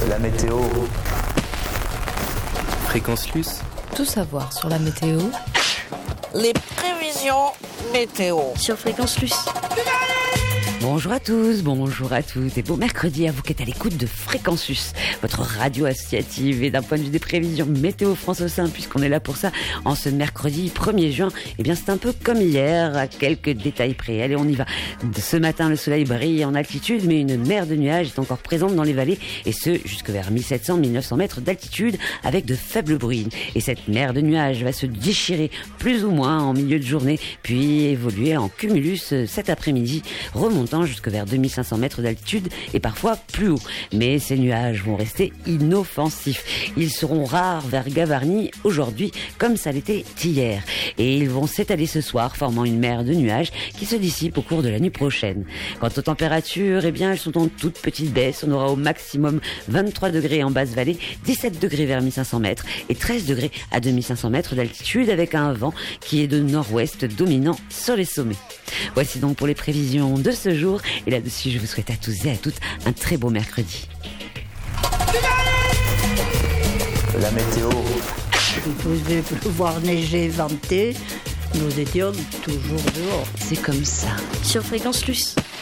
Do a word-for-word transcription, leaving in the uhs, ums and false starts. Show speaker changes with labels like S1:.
S1: La météo.
S2: Fréquence Luce.
S3: Tout savoir sur la météo.
S4: Les prévisions météo
S3: Sur Fréquence Luce.
S5: Bonjour à tous, bonjour à toutes et bon mercredi à vous qui êtes à l'écoute de Fréquence Luce, votre radio associative et d'un point de vue des prévisions météo France au sein, puisqu'on est là pour ça en ce mercredi premier juin. Eh bien c'est un peu comme hier, à quelques détails près. Allez, on y va. Ce matin, le soleil brille en altitude, mais une mer de nuages est encore présente dans les vallées, et ce jusque vers mille sept cents à mille neuf cents mètres d'altitude, avec de faibles bruines. Et cette mer de nuages va se déchirer plus ou moins en milieu de journée, puis évoluer en cumulus cet après-midi, remontant jusque vers deux mille cinq cents mètres d'altitude et parfois plus haut. Mais ces nuages vont rester inoffensifs. Ils seront rares vers Gavarnie aujourd'hui, comme ça l'était hier. Et ils vont s'étaler ce soir, formant une mer de nuages qui se dissipe au cours de la nuit prochaine. Quant aux températures, eh bien, elles sont en toute petite baisse. On aura au maximum vingt-trois degrés en basse vallée, dix-sept degrés vers mille cinq cents mètres et treize degrés à deux mille cinq cents mètres d'altitude, avec un vent qui est de nord-ouest dominant sur les sommets. Voici donc pour les prévisions de ce jour. Et là-dessus, je vous souhaite à tous et à toutes un très beau mercredi.
S1: La météo.
S6: Il pouvait pleuvoir, neiger, venter. Nous étions toujours dehors.
S5: C'est comme ça.
S3: Sur Fréquence Luce.